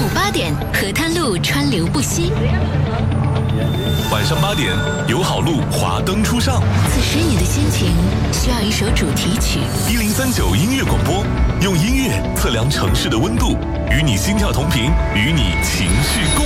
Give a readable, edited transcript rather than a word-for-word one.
8点，河滩路川流不息。 晚上8点，友好路华灯初上。 此时你的心情需要一首主题曲。 1039音乐广播，用音乐测量城市的温度，与你心跳同频，与你情绪共